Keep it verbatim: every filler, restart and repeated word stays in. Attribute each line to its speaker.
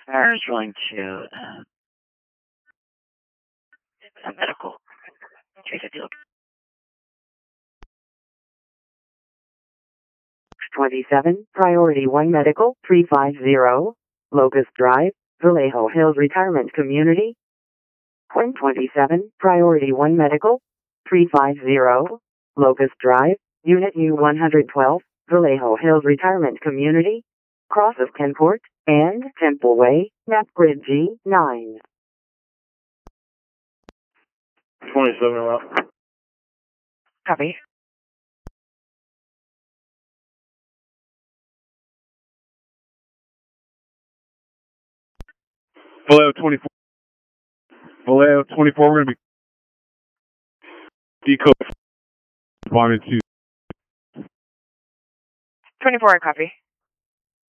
Speaker 1: I was going to uh, a medical. three fifty
Speaker 2: twenty-seven, Priority one Medical, three five zero, Locust Drive, Vallejo Hills Retirement Community. one twenty-seven, Priority one Medical, three five zero, Locust Drive, Unit U one twelve, Vallejo Hills Retirement Community, cross of Kenport, and Temple Way, map grid G nine.
Speaker 3: twenty-seven around.
Speaker 1: Copy.
Speaker 3: Vallejo twenty-four. Vallejo twenty-four, we're going to be decode responding to
Speaker 1: twenty-four, copy.